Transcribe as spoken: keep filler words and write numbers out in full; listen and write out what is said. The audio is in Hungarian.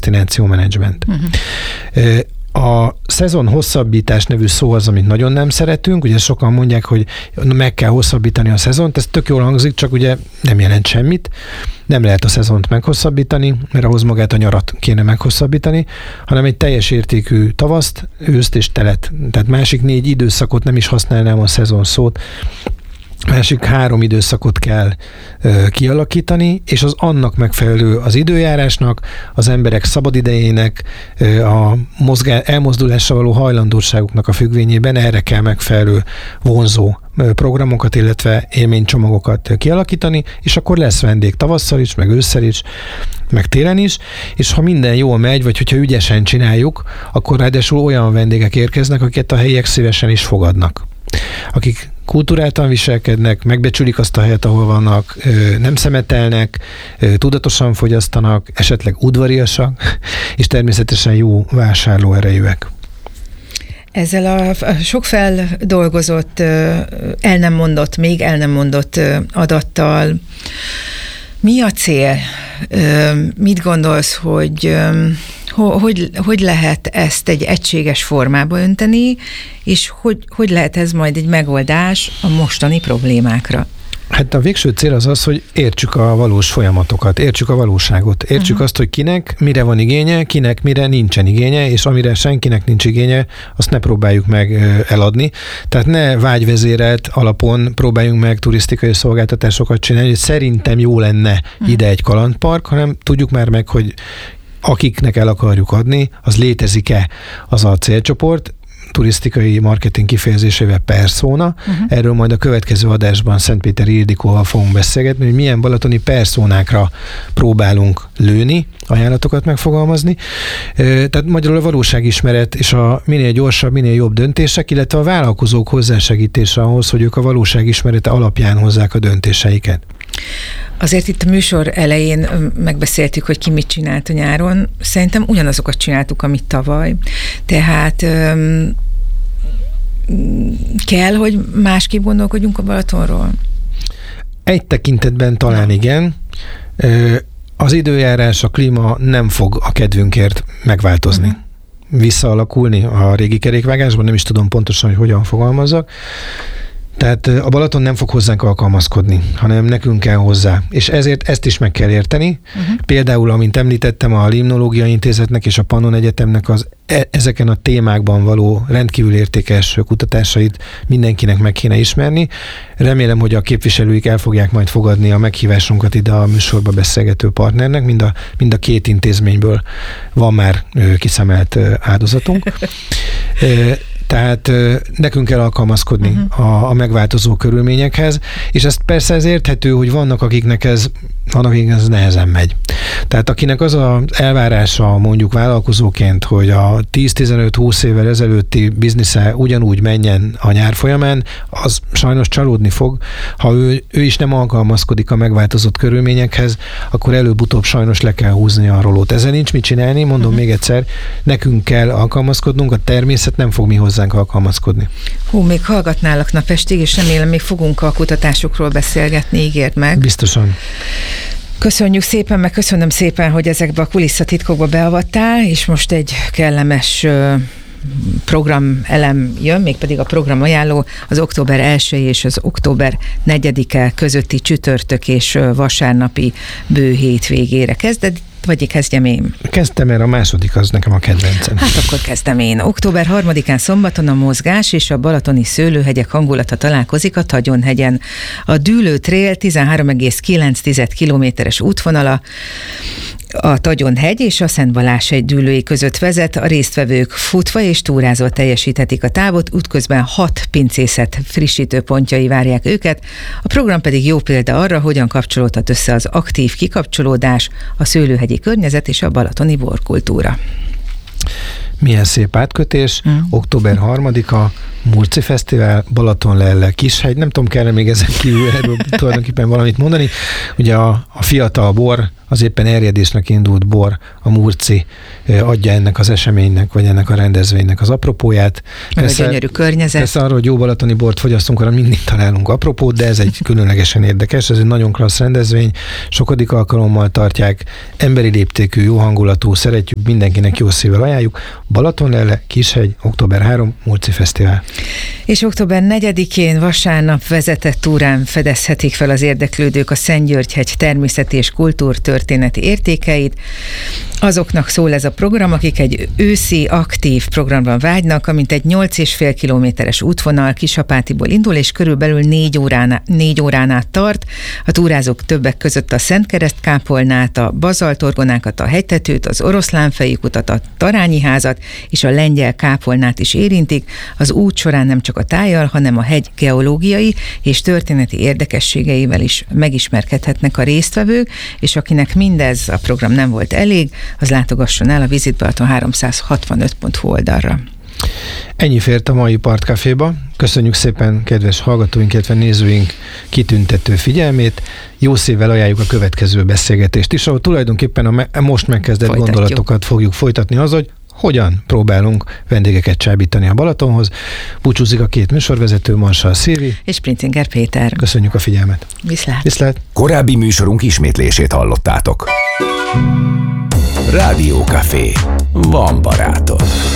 desztináció menedzsment. Uh-huh. A szezon hosszabbítás nevű szó az, amit nagyon nem szeretünk, ugye sokan mondják, hogy meg kell hosszabbítani a szezont, ez tök jól hangzik, csak ugye nem jelent semmit, nem lehet a szezont meghosszabbítani, mert ahhoz magát a nyarat kéne meghosszabbítani, hanem egy teljes értékű tavaszt, őszt és telet. Tehát másik négy időszakot nem is használnám a szezon szót, másik három időszakot kell ö, kialakítani, és az annak megfelelő az időjárásnak, az emberek szabadidejének, ö, a mozgá, elmozdulásra való hajlandóságuknak a függvényében erre kell megfelelő vonzó ö, programokat, illetve élménycsomagokat kialakítani, és akkor lesz vendég tavasszal is, meg ősszel is, meg télen is, és ha minden jól megy, vagy hogyha ügyesen csináljuk, akkor ráadásul olyan vendégek érkeznek, akiket a helyiek szívesen is fogadnak. Akik kulturáltan viselkednek, megbecsülik azt a helyet, ahol vannak, nem szemetelnek, tudatosan fogyasztanak, esetleg udvariasak, és természetesen jó vásárlóerejűek. Ezzel a sok feldolgozott, el nem mondott, még el nem mondott adattal mi a cél? Mit gondolsz, hogy hogy, hogy lehet ezt egy egységes formába önteni, és hogy, hogy lehet ez majd egy megoldás a mostani problémákra? Hát a végső cél az az, hogy értsük a valós folyamatokat, értsük a valóságot, értsük uh-huh. azt, hogy kinek mire van igénye, kinek mire nincsen igénye, és amire senkinek nincs igénye, azt ne próbáljuk meg eladni. Tehát ne vágyvezérelt alapon próbáljunk meg turisztikai szolgáltatásokat csinálni, hogy szerintem jó lenne uh-huh. ide egy kalandpark, hanem tudjuk már meg, hogy akiknek el akarjuk adni, az létezik-e az a célcsoport, turisztikai marketing kifejezésével persona. Uh-huh. Erről majd a következő adásban Szentpéter Ildikóval fogunk beszélgetni, hogy milyen balatoni personákra próbálunk lőni, ajánlatokat megfogalmazni. Tehát magyarul a valóságismeret és a minél gyorsabb, minél jobb döntések, illetve a vállalkozók hozzásegítése ahhoz, hogy ők a valóságismerete alapján hozzák a döntéseiket. Azért itt a műsor elején megbeszéltük, hogy ki mit csinált a nyáron. Szerintem ugyanazokat csináltuk, amit tavaly. Tehát um, kell, hogy másképp gondolkodjunk a Balatonról? Egy tekintetben talán igen. Az időjárás, a klíma nem fog a kedvünkért megváltozni. Uh-huh. Visszaalakulni a régi kerékvágásban, nem is tudom pontosan, hogy hogyan fogalmazzak. Tehát a Balaton nem fog hozzánk alkalmazkodni, hanem nekünk kell hozzá. És ezért ezt is meg kell érteni. Uh-huh. Például, amint említettem, a Limnológiai Intézetnek és a Pannon Egyetemnek az e- ezeken a témákban való rendkívül értékes kutatásait mindenkinek meg kéne ismerni. Remélem, hogy a képviselőik el fogják majd fogadni a meghívásunkat ide a műsorba beszélgető partnernek. Mind a, mind a két intézményből van már ö, kiszemelt ö, áldozatunk. Tehát nekünk kell alkalmazkodni uh-huh. a, a megváltozó körülményekhez, és ezt persze ez érthető, hogy vannak, akiknek ez, vannak, akiknek ez nehezen megy. Tehát akinek az az elvárása mondjuk vállalkozóként, hogy a tíz-tizenöt-húsz évvel ezelőtti biznisze ugyanúgy menjen a nyár folyamán, az sajnos csalódni fog. Ha ő, ő is nem alkalmazkodik a megváltozott körülményekhez, akkor előbb-utóbb sajnos le kell húzni a rolót. Ezzel nincs mit csinálni, mondom uh-huh. még egyszer, nekünk kell alkalmazkodnunk, a természet nem fog mi hozzánk alkalmazkodni. Hú, még hallgatnálak napestig, és remélem még fogunk a kutatásokról beszélgetni, ígérd meg. Biztosan. Köszönjük szépen, meg köszönöm szépen, hogy ezekbe a kulisszatitkokba beavattál, és most egy kellemes programelem jön, mégpedig a programajánló az október elsejé és az október negyedike közötti csütörtök és vasárnapi bő hétvégére kezded, vagy kezdjem én? Kezdtem, mert a második az nekem a kedvencem. Hát akkor kezdem én. október harmadikán szombaton a mozgás és a balatoni szőlőhegyek hangulata találkozik a Tagyonhegyen. A Dűlő Trail tizenhárom egész kilenc kilométeres útvonala a Tagyonhegy és a Szent Balázs-hegy dűlői között vezet, a résztvevők futva és túrázva teljesíthetik a távot, útközben hat pincészet frissítő pontjai várják őket, a program pedig jó példa arra, hogyan kapcsolódhat össze az aktív kikapcsolódás, a szőlőhegyi környezet és a balatoni borkultúra. milyen szép átkötés, mm. október harmadika, Murci Fesztivál, Balatonlelle, Kishegy, nem tudom, kell még ezen kívül erről tulajdonképpen valamit mondani. Ugye a, a fiatal bor, az éppen erjedésnek indult bor, a Murci adja ennek az eseménynek, vagy ennek a rendezvénynek az apropóját. Meg persze, a gyönyörű környezet. Persze arról, hogy jó balatoni bort fogyasztunk, arra mindig találunk apropót, de ez egy különlegesen érdekes, ez egy nagyon klassz rendezvény, sokadik alkalommal tartják, emberi léptékű, jó hangulatú, szeretjük, mindenkinek jó szívvel ajánljuk. Balatonlelle, Kishegy, október harmadika, Murci Fesztivál. És október negyedikén vasárnap vezetett túrán fedezhetik fel az érdeklődők a Szentgyörgy-hegy természeti és kultúrtörténeti értékeit. Azoknak szól ez a program, akik egy őszi, aktív programban vágynak, amint egy nyolc és fél kilométeres útvonal Kisapátiból indul, és körülbelül négy órán, négy órán át tart. A túrázók többek között a Szentkereszt-kápolnát, a bazaltorgonákat, a hegytetőt, az oroszlánfejű kutat, a Tarányi házat és a lengyel kápolnát is érintik. Az út során nem csak a tájjal, hanem a hegy geológiai és történeti érdekességeivel is megismerkedhetnek a résztvevők, és akinek mindez a program nem volt elég, az látogasson el a Visit Balaton háromszázhatvanöt pont hu oldalra. Ennyi fért a mai Partcaféba. Köszönjük szépen kedves hallgatóink, illetve nézőink kitüntető figyelmét. Jó szívvel ajánljuk a következő beszélgetést is, ahol tulajdonképpen a me- most megkezdett Folytatjuk. gondolatokat fogjuk folytatni az, hogy hogyan próbálunk vendégeket csábítani a Balatonhoz. Búcsúzik a két műsorvezető, Marsal Szilvi és Princinger Péter. Köszönjük a figyelmet. Viszlát. Viszlát. Korábbi műsorunk ismétlését hallottátok. Rádiókafé. Van barátod.